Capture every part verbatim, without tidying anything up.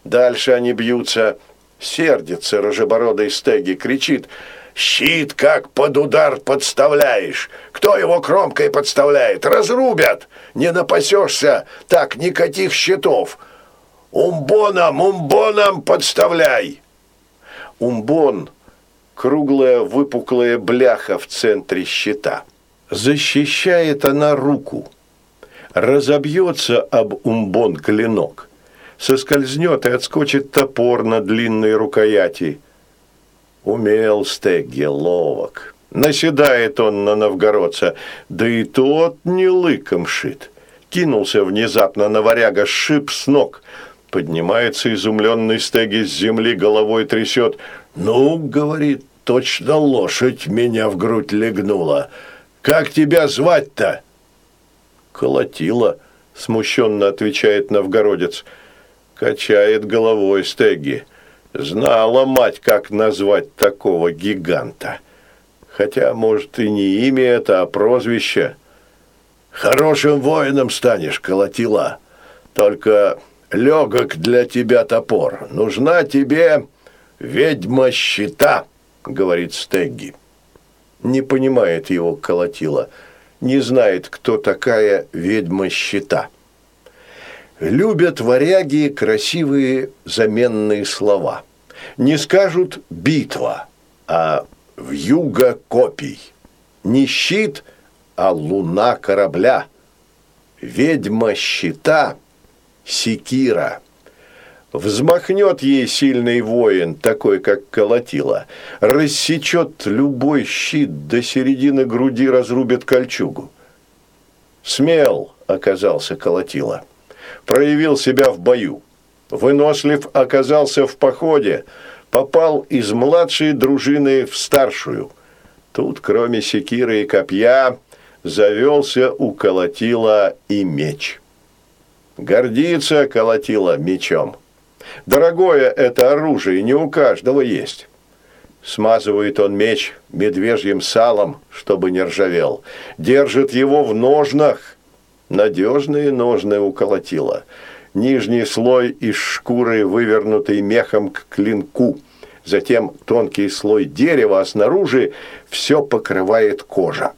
Дальше они бьются. Сердится рыжебородый Стеги, кричит: «Щит как под удар подставляешь! Кто его кромкой подставляет? Разрубят! Не напасешься, так никаких щитов! Умбоном, умбоном подставляй!» Умбон — круглая выпуклая бляха в центре щита. Защищает она руку. Разобьется об умбон клинок, соскользнет и отскочит топор на длинной рукояти. Умел Стеги, ловок. Наседает он на новгородца, да и тот не лыком шит. Кинулся внезапно на варяга, сшиб с ног. Поднимается изумленный Стеги, с земли головой трясет. «Ну, — говорит, — точно лошадь меня в грудь легнула. Как тебя звать-то?» «Колотила», — смущенно отвечает новгородец. Качает головой Стеги. Знала мать, как назвать такого гиганта. Хотя, может, и не имя это, а прозвище. «Хорошим воином станешь, Колотила. Только легок для тебя топор. Нужна тебе ведьма щита», — говорит Стеги. Не понимает его Колотила. Не знает, кто такая ведьма щита. Любят варяги красивые заменные слова. Не скажут «битва», а «вьюга копий». Не щит, а луна корабля. Ведьма щита — секира. Взмахнет ей сильный воин, такой, как Колотила, рассечет любой щит, до середины груди разрубит кольчугу. Смел оказался Колотила. Проявил себя в бою. Вынослив оказался в походе, попал из младшей дружины в старшую. Тут, кроме секиры и копья, завелся у Колотила и меч. Гордится Колотила мечом. Дорогое это оружие, не у каждого есть. Смазывает он меч медвежьим салом, чтобы не ржавел. Держит его в ножнах. Надежные ножны у Колотила. Нижний слой из шкуры, вывернутый мехом к клинку. Затем тонкий слой дерева, а снаружи все покрывает кожа.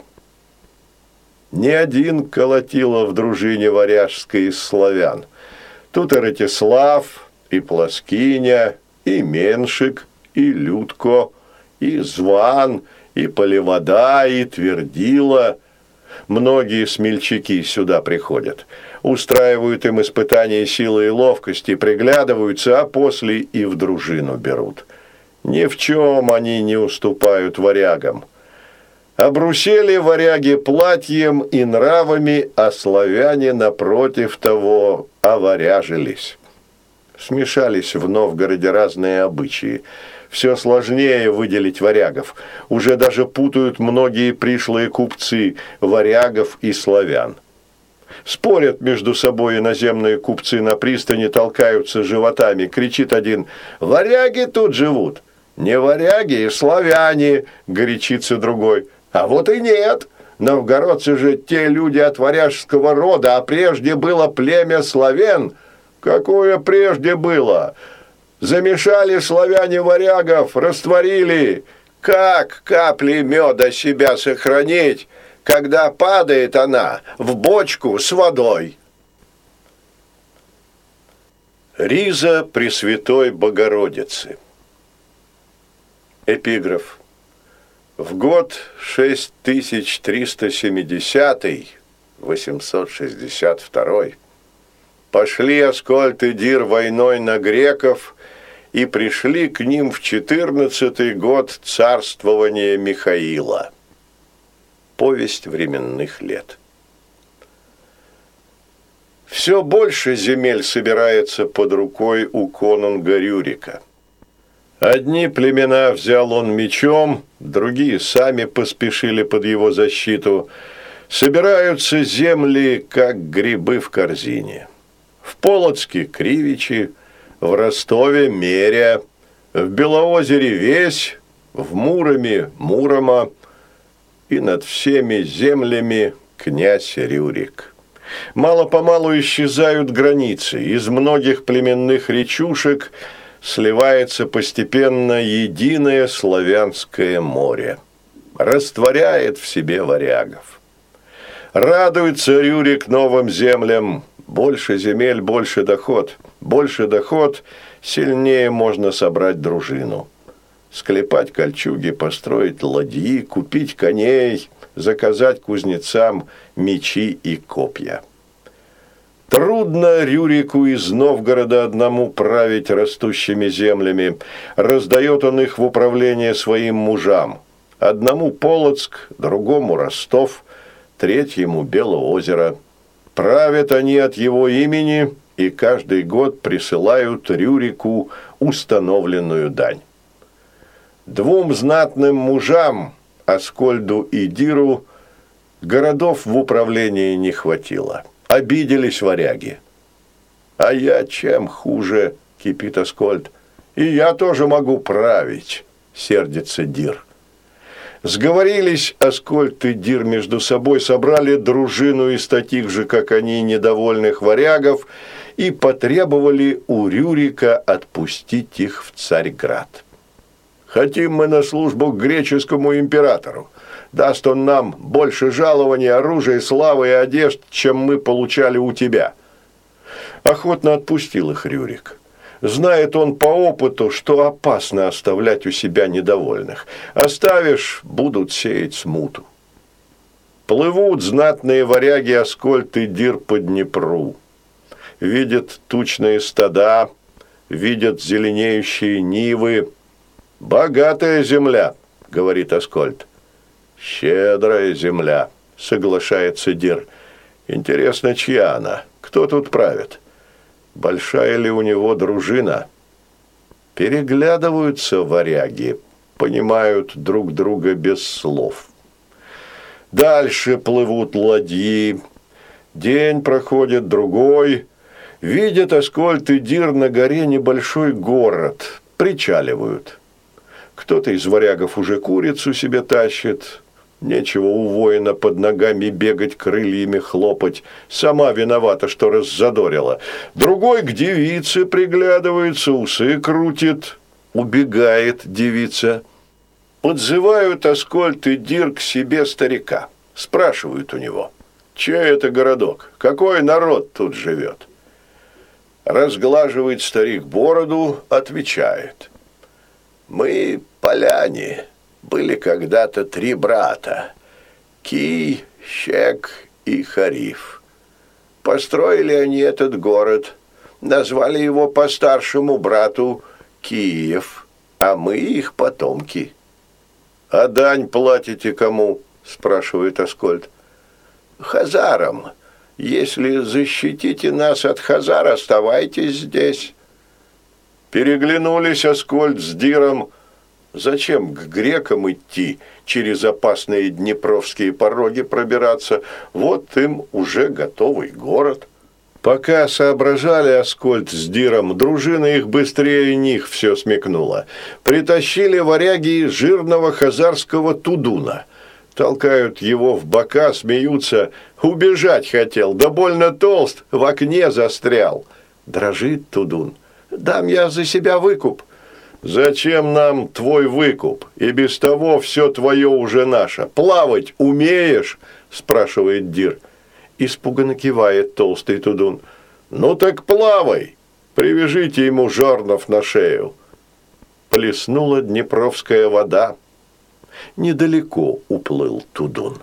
Не один Колотила в дружине варяжской из славян. Тут и Ратислав, и Плоскиня, и Меншик, и Людко, и Зван, и Поливода, и Твердила. Многие смельчаки сюда приходят. Устраивают им испытания силы и ловкости, приглядываются, а после и в дружину берут. Ни в чем они не уступают варягам. Обрусели варяги платьем и нравами, а славяне, напротив того, оваряжились. Смешались в Новгороде разные обычаи. Все сложнее выделить варягов. Уже даже путают многие пришлые купцы варягов и славян. Спорят между собой иноземные купцы на пристани, толкаются животами. Кричит один: «Варяги тут живут!» «Не варяги, и славяне!» – горячится другой. «А вот и нет! Новгородцы же те люди от варяжского рода, а прежде было племя славян!» «Какое прежде было? Замешали славяне варягов, растворили. Как капли меда себя сохранить, когда падает она в бочку с водой?» Риза Пресвятой Богородицы. Эпиграф. В год шесть тысяч триста семидесятый, восемьсот шестьдесят второй, пошли Аскольд и Дир войной на греков и пришли к ним в четырнадцатый год царствования Михаила. Повесть временных лет. Все больше земель собирается под рукой у конунга Рюрика. Одни племена взял он мечом, другие сами поспешили под его защиту. Собираются земли, как грибы в корзине. В Полоцке – Кривичи, в Ростове – Меря, в Белоозере – Весь, в Муроме – Мурома, и над всеми землями князь Рюрик. Мало-помалу исчезают границы, из многих племенных речушек сливается постепенно единое славянское море, растворяет в себе варягов. Радуется Рюрик новым землям, больше земель, больше доход, больше доход, сильнее можно собрать дружину. Склепать кольчуги, построить ладьи, купить коней, заказать кузнецам мечи и копья. Трудно Рюрику из Новгорода одному править растущими землями. Раздает он их в управление своим мужам. Одному Полоцк, другому Ростов, третьему Белоозеро. Правят они от его имени и каждый год присылают Рюрику установленную дань. Двум знатным мужам, Аскольду и Диру, городов в управлении не хватило. Обиделись варяги. «А я чем хуже?» – кипит Аскольд. «И я тоже могу править», – сердится Дир. Сговорились Аскольд и Дир между собой, собрали дружину из таких же, как они, недовольных варягов и потребовали у Рюрика отпустить их в Царьград. «Хотим мы на службу к греческому императору. Даст он нам больше жалований, оружия, славы и одежд, чем мы получали у тебя». Охотно отпустил их Рюрик. Знает он по опыту, что опасно оставлять у себя недовольных. Оставишь, будут сеять смуту. Плывут знатные варяги Аскольд и Дир по Днепру. Видят тучные стада, видят зеленеющие нивы. «Богатая земля», — говорит Аскольд. «Щедрая земля», — соглашается Дир. «Интересно, чья она? Кто тут правит? Большая ли у него дружина?» Переглядываются варяги, понимают друг друга без слов. Дальше плывут ладьи. День проходит, другой. Видят Аскольд и Дир на горе небольшой город. Причаливают. Кто-то из варягов уже курицу себе тащит. Нечего у воина под ногами бегать, крыльями хлопать. Сама виновата, что раззадорила. Другой к девице приглядывается, усы крутит. Убегает девица. Подзывают Аскольд и Дир к себе старика. Спрашивают у него: «Чей это городок? Какой народ тут живет?» Разглаживает старик бороду, отвечает: «Мы поляне. Были когда-то три брата – Кий, Щек и Хариф. Построили они этот город, назвали его по старшему брату Киев, а мы их потомки». «А дань платите кому?» – спрашивает Аскольд. «Хазарам. Если защитите нас от хазар, оставайтесь здесь». Переглянулись Аскольд с Диром. Зачем к грекам идти, через опасные днепровские пороги пробираться? Вот им уже готовый город. Пока соображали Аскольд с Диром, дружина их быстрее них все смекнула. Притащили варяги жирного хазарского Тудуна. Толкают его в бока, смеются. Убежать хотел, да больно толст, в окне застрял. Дрожит Тудун. «Дам я за себя выкуп». «Зачем нам твой выкуп? И без того все твое уже наше. Плавать умеешь?» – спрашивает Дир. Испуганно кивает толстый Тудун. «Ну так плавай! Привяжите ему жернов на шею». Плеснула днепровская вода. Недалеко уплыл Тудун.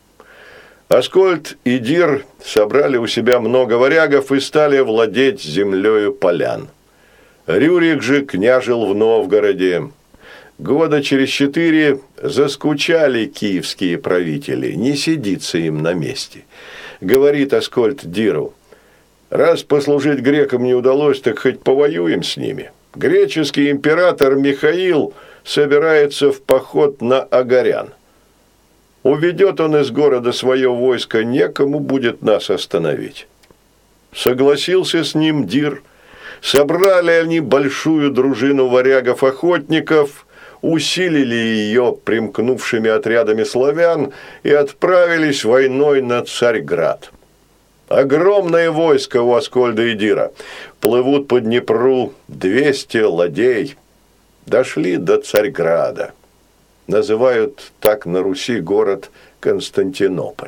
Аскольд и Дир собрали у себя много варягов и стали владеть землею полян. Рюрик же княжил в Новгороде. Года через четыре заскучали киевские правители, не сидится им на месте. Говорит Аскольд Диру: «Раз послужить грекам не удалось, так хоть повоюем с ними. Греческий император Михаил собирается в поход на агарян. Уведет он из города свое войско, некому будет нас остановить». Согласился с ним Дир. Собрали они большую дружину варягов-охотников, усилили ее примкнувшими отрядами славян и отправились войной на Царьград. Огромное войско у Аскольда и Дира. Плывут по Днепру двести ладей. Дошли до Царьграда. Называют так на Руси город Константинополь.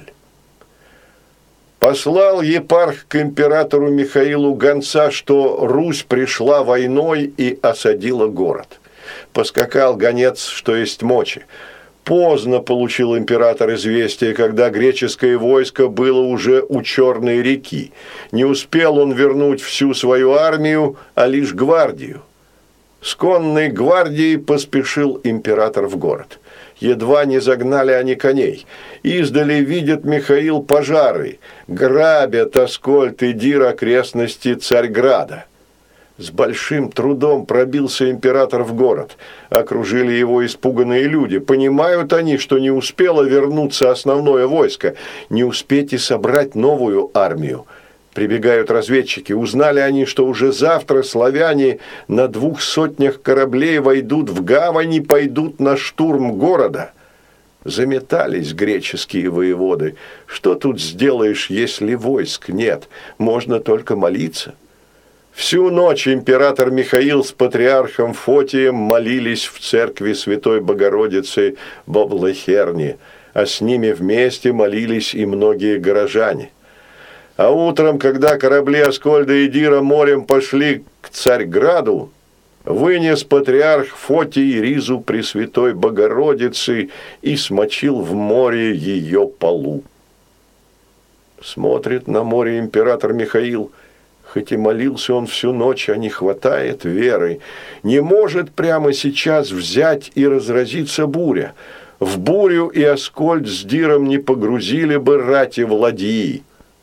Послал епарх к императору Михаилу гонца, что Русь пришла войной и осадила город. Поскакал гонец, что есть мочи. Поздно получил император известие, когда греческое войско было уже у Черной реки. Не успел он вернуть всю свою армию, а лишь гвардию. С конной гвардией поспешил император в город. Едва не загнали они коней. Издали видит Михаил пожары. Грабят Аскольд и Дир окрестности Царьграда. С большим трудом пробился император в город. Окружили его испуганные люди. Понимают они, что не успело вернуться основное войско, не успеть и собрать новую армию. Прибегают разведчики. Узнали они, что уже завтра славяне на двух сотнях кораблей войдут в гавань и пойдут на штурм города. Заметались греческие воеводы. Что тут сделаешь, если войск нет? Можно только молиться. Всю ночь император Михаил с патриархом Фотием молились в церкви Святой Богородицы в Облахерне, а с ними вместе молились и многие горожане. А утром, когда корабли Аскольда и Дира морем пошли к Царьграду, вынес патриарх Фотий ризу Пресвятой Богородицы и смочил в море ее полу. Смотрит на море император Михаил. Хоть и молился он всю ночь, а не хватает веры. Не может прямо сейчас взять и разразиться буря. В бурю и Аскольд с Диром не погрузили бы рати в ладьи.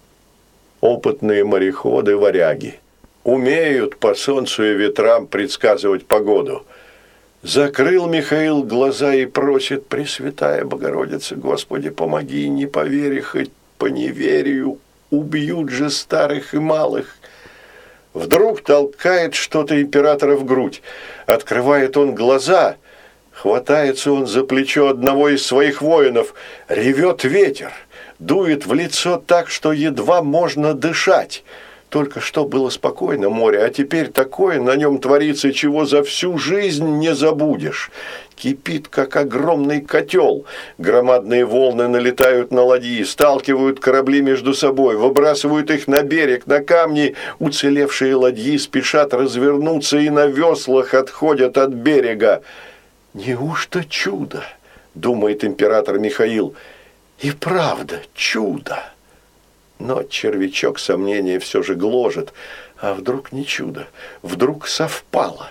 Опытные мореходы-варяги умеют по солнцу и ветрам предсказывать погоду. Закрыл Михаил глаза и просит: «Пресвятая Богородица, Господи, помоги, не по вере, хоть по неверию, убьют же старых и малых». Вдруг толкает что-то императора в грудь. Открывает он глаза, хватается он за плечо одного из своих воинов. Ревет ветер, дует в лицо так, что едва можно дышать. Только что было спокойно море, а теперь такое на нем творится, чего за всю жизнь не забудешь. Кипит, как огромный котел. Громадные волны налетают на ладьи, сталкивают корабли между собой, выбрасывают их на берег, на камни. Уцелевшие ладьи спешат развернуться и на веслах отходят от берега. «Неужто чудо?» – думает император Михаил. «И правда чудо!» Но червячок сомнения все же гложет. А вдруг не чудо? Вдруг совпало?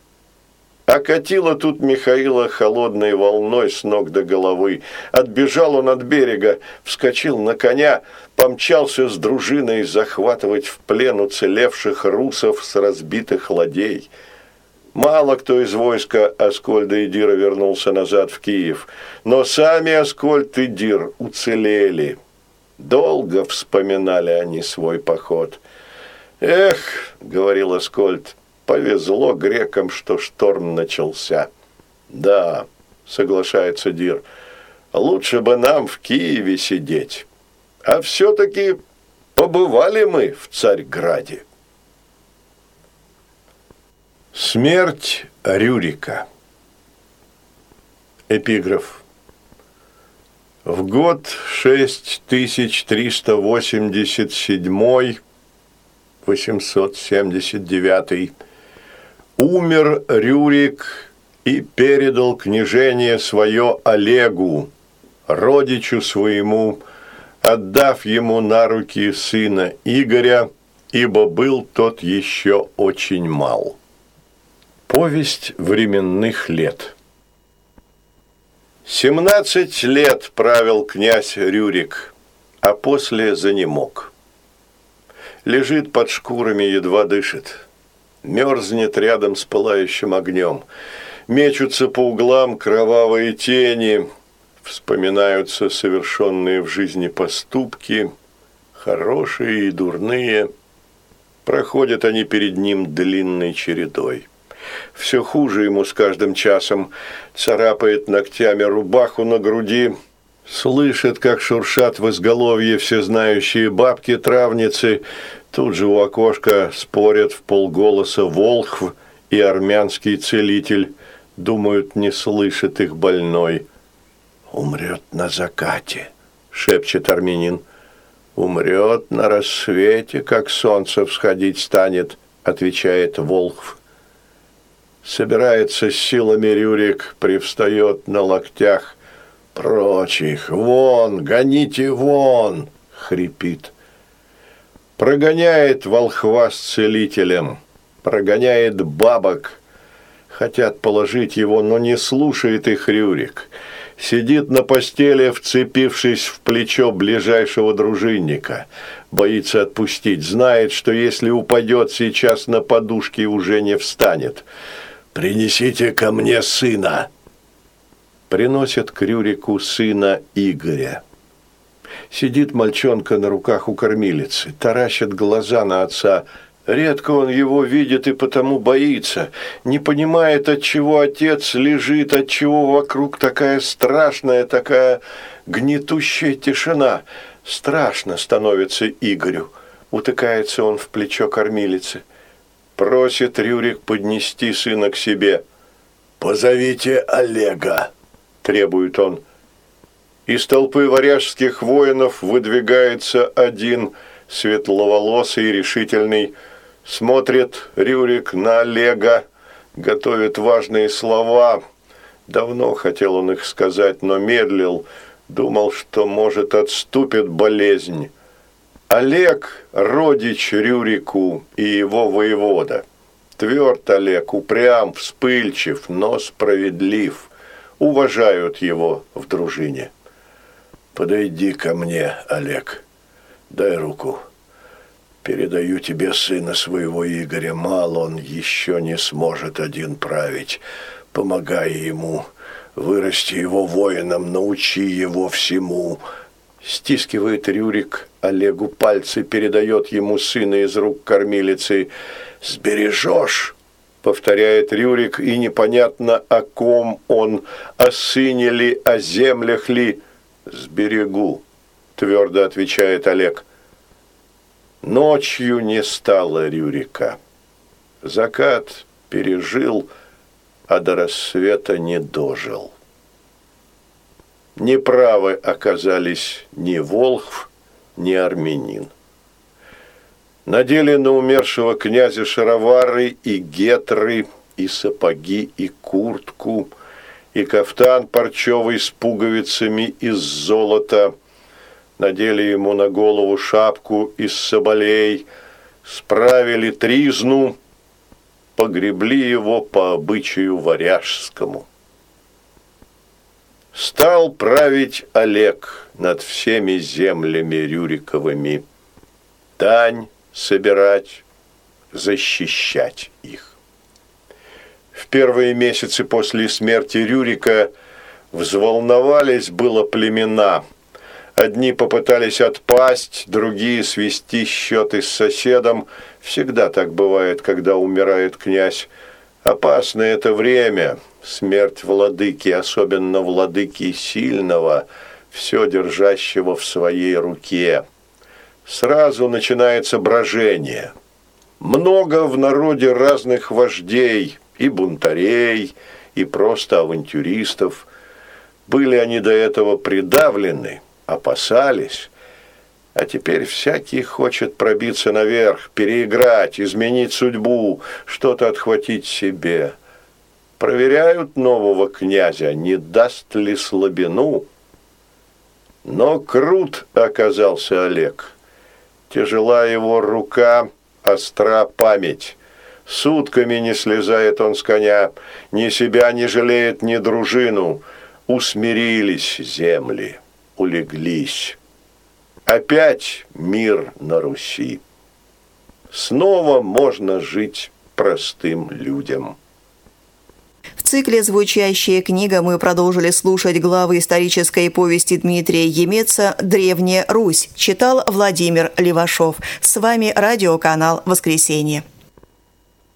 Окатило тут Михаила холодной волной с ног до головы. Отбежал он от берега, вскочил на коня, помчался с дружиной захватывать в плен уцелевших русов с разбитых ладей. Мало кто из войска Аскольда и Дира вернулся назад в Киев, но сами Аскольд и Дир уцелели. Долго вспоминали они свой поход. «Эх, — говорил Аскольд, — повезло грекам, что шторм начался». «Да, — соглашается Дир, — лучше бы нам в Киеве сидеть. А все-таки побывали мы в Царьграде». Смерть Рюрика. Эпиграф. В год шесть тысяч триста восемьдесят седьмой, восемьсот семьдесят девятый, умер Рюрик и передал княжение свое Олегу, родичу своему, отдав ему на руки сына Игоря, ибо был тот еще очень мал. Повесть временных лет. Семнадцать лет правил князь Рюрик, а после занемог. Лежит под шкурами, едва дышит. Мерзнет рядом с пылающим огнем. Мечутся по углам кровавые тени. Вспоминаются совершенные в жизни поступки, хорошие и дурные. Проходят они перед ним длинной чередой. Все хуже ему с каждым часом. Царапает ногтями рубаху на груди, Слышит, как шуршат в изголовье всезнающие бабки-травницы. Тут же у окошка спорят в полголоса волхв и армянский целитель. Думают, не слышит их больной. «Умрет на закате», — шепчет армянин. «Умрет на рассвете, как солнце всходить станет», — отвечает волхв. Собирается с силами Рюрик, привстает на локтях. «Прочь их! Вон! Гоните вон!» — хрипит. Прогоняет волхва с целителем, прогоняет бабок. Хотят положить его, но не слушает их Рюрик. Сидит на постели, вцепившись в плечо ближайшего дружинника. Боится отпустить, знает, что если упадет сейчас на подушке, уже не встанет. «Принесите ко мне сына!» Приносят к Рюрику сына Игоря. Сидит мальчонка на руках у кормилицы, таращит глаза на отца. Редко он его видит и потому боится. Не понимает, отчего отец лежит, отчего вокруг такая страшная, такая гнетущая тишина. Страшно становится Игорю. Утыкается он в плечо кормилицы. Просит Рюрик поднести сына к себе. «Позовите Олега», – требует он. Из толпы варяжских воинов выдвигается один, светловолосый и решительный. Смотрит Рюрик на Олега, готовит важные слова. Давно хотел он их сказать, но медлил, думал, что, может, отступит болезнь. Олег – родич Рюрику и его воевода. Тверд Олег, упрям, вспыльчив, но справедлив. Уважают его в дружине. «Подойди ко мне, Олег, дай руку. Передаю тебе сына своего Игоря, мало он еще не сможет один править. Помогай ему, вырасти его воином, научи его всему». Стискивает Рюрик Олегу пальцы, передает ему сына из рук кормилицы. «Сбережешь», — повторяет Рюрик, и непонятно, о ком он, о сыне ли, о землях ли. «Сберегу», — твердо отвечает Олег. Ночью не стало Рюрика. Закат пережил, а до рассвета не дожил. Неправы оказались ни волхв, ни армянин. Надели на умершего князя шаровары и гетры, и сапоги, и куртку, и кафтан парчевый с пуговицами из золота. Надели ему на голову шапку из соболей, справили тризну, погребли его по обычаю варяжскому. Стал править Олег над всеми землями Рюриковыми, дань собирать, защищать их. В первые месяцы после смерти Рюрика взволновались было племена. Одни попытались отпасть, другие свести счеты с соседом. Всегда так бывает, когда умирает князь. Опасно это время. Смерть владыки, особенно владыки сильного, все держащего в своей руке. Сразу начинается брожение. Много в народе разных вождей, и бунтарей, и просто авантюристов. Были они до этого придавлены, опасались, а теперь всякий хочет пробиться наверх, переиграть, изменить судьбу, что-то отхватить себе. Проверяют нового князя, не даст ли слабину. Но крут оказался Олег. Тяжела его рука, остра память. Сутками не слезает он с коня, ни себя не жалеет, ни дружину. Усмирились земли, улеглись. Опять мир на Руси. Снова можно жить простым людям. В цикле «Звучащая книга» мы продолжили слушать главы исторической повести Дмитрия Емеца «Древняя Русь». Читал Владимир Левашов. С вами радиоканал «Воскресенье».